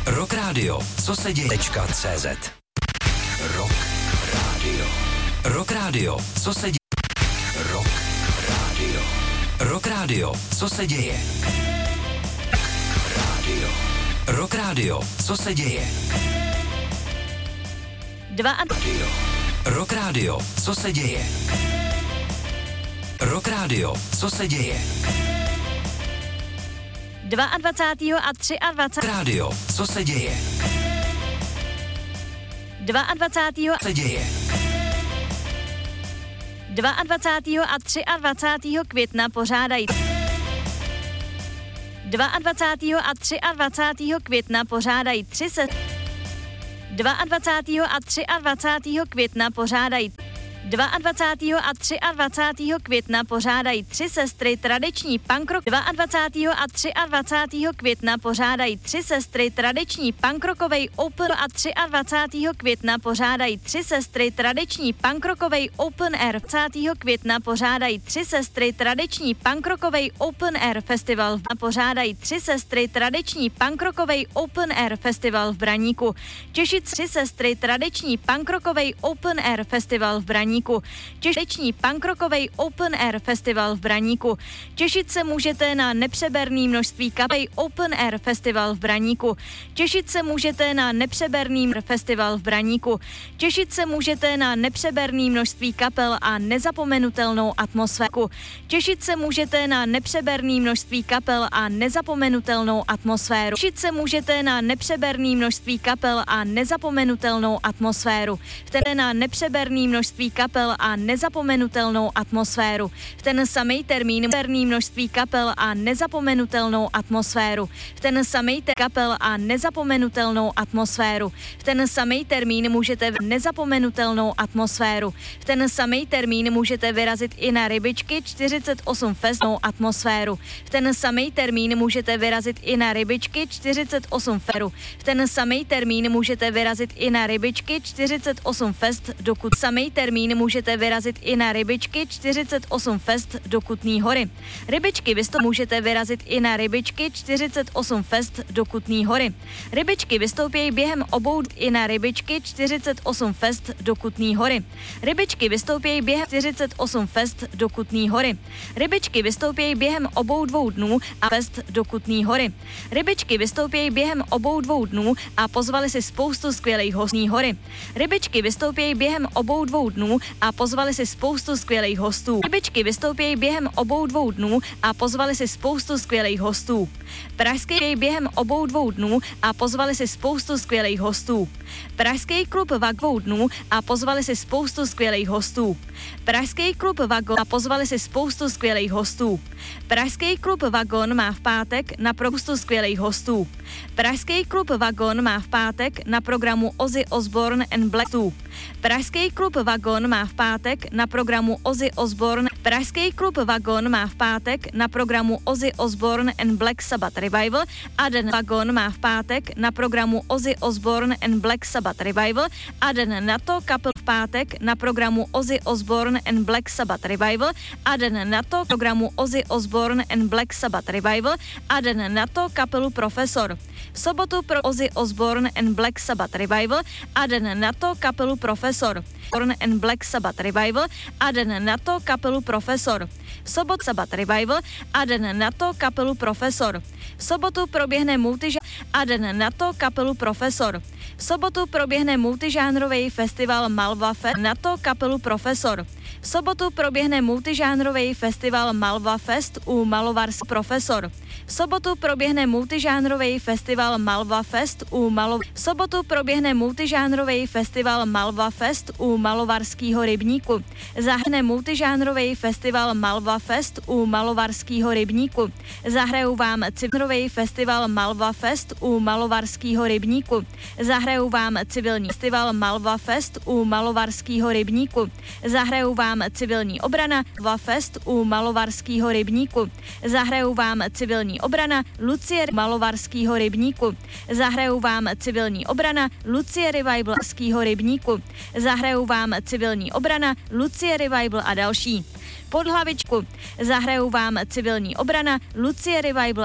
Rock Radio, co se děje .cz. Rock Radio. Rock Radio, co se děje. Rock Radio. Rock Radio, co se děje. Radio. Rock Radio, co se děje. Radio. Rock Radio, co se děje. Rock Radio, co se děje. 22. a 23. Radio, co se děje. 22. Co se děje. 22. a 23. května pořádají 22. a 23. května pořádají 22. a 23. května pořádají 22. a 23. května pořádají 3 sestry tradiční punk rock. 22. a 23. května pořádají 3 sestry tradiční punk rockovej open a 23. května pořádají 3 sestry tradiční punk rockovej open air. 20. května pořádají 3 sestry tradiční punk rockovej open air festival. A pořádají 3 sestry tradiční punk rockovej open air festival v Braníku. Těšit 3 sestry tradiční punk rockovej open air festival v Braníku. Těšeční punkrockovej Open Air Festival v Braníku. Těšit se můžete na nepřeberný množství kapel Open Air Festival v Braníku. Těšit se můžete na nepřeberný festival v Braníku. Těšit se můžete na nepřeberný množství kapel a nezapomenutelnou atmosféru. Těšit se můžete na nepřeberný množství kapel a nezapomenutelnou atmosféru. Těšit se můžete na nepřeberný množství kapel a nezapomenutelnou atmosféru. Vtedy na nepřeberný množství kapel a nezapomenutelnou atmosféru. V ten samý termín množství kapel a nezapomenutelnou atmosféru. V ten samý kapel a nezapomenutelnou atmosféru. V ten samý termín můžete nezapomenutelnou atmosféru. V ten samý termín můžete vyrazit i na Rybičky 48 festnou atmosféru. V ten samý termín můžete vyrazit i na Rybičky 48 feru. V ten samý termín můžete vyrazit i na Rybičky 48 fest, dokud samý termín můžete vyrazit i na Rybičky 48 fest do Kutný Hory. Rybičky můžete vyrazit i na Rybičky 48 fest do Kutný Hory. Rybičky vystoupí během obou i na Rybičky 48 fest do Kutný Hory. Rybičky vystoupí během 48 fest do Kutný Hory. Rybičky vystoupí během obou 2 dnů a fest do Kutný Hory. Rybičky vystoupí během obou 2 dnů a pozvali si spoustu skvělých hostů hory. Rybičky vystoupí během obou 2 dnů a pozvali si spoustu skvělých hostů. Rybičky vystoupí během obou 2 dnů a pozvali si spoustu skvělých hostů. Pražský během obou 2 dnů a pozvali si spoustu skvělých hostů. Pražský klub Vagon 2 dnů a pozvali si spoustu skvělých hostů. Pražský klub Vagon a pozvali si spoustu skvělých hostů. Pražský klub Vagon má v pátek na spoustu skvělých hostů. Pražský klub Vagon má v pátek na programu Ozzy Osbourne and Black Sabbath. Pražský klub Vagon má v pátek na programu Ozzy Osbourne. Pražský klub Vagon má v pátek na programu Ozzy Osbourne and Black Sabbath Revival a den Vagon má v pátek na programu Ozzy Osbourne and Black Sabbath Revival a den na to kapel v pátek na programu Ozzy Osbourne and Black Sabbath Revival a den na to programu Ozzy Osbourne and Black Sabbath Revival a den na to kapelu Profesor. V sobotu pro Ozzy Osbourne and Black Sabbath Revival a den na to kapelu Profesor. Osbourne and Black Sabbath Revival a den na to kapelu Profesor. V sobotu Sabbath Revival a den na to kapelu Profesor. V sobotu proběhne a den na to kapelu Profesor. V sobotu proběhne multižánrový festival Malva Fest, na to kapelu Profesor. V sobotu proběhne multižánrový festival Malva Fest u Malovarský Profesor. V sobotu proběhne multižánrový festival Malva Fest u V sobotu proběhne multižánrový festival Malva Fest u Malovarského rybníku. Zahne multižánrový festival Malva Fest u Malovarského rybníku. Zahrajou vám civilní festival Malva Fest u Malovarského rybníku. Zahrajou vám civilní festival Malva Fest u Malovarského rybníku. Zahrajou vám civilní obrana Malva Fest u Malovarského rybníku. Zahrajou vám civilní obrana Lucie Malovarského rybníku. Zahrajou vám civilní obrana Lucie Revivalského rybníku. Zahrajou vám civilní obrana Lucie Revival a další. Pod hlavičku zahrajou vám civilní obrana Lucie Revival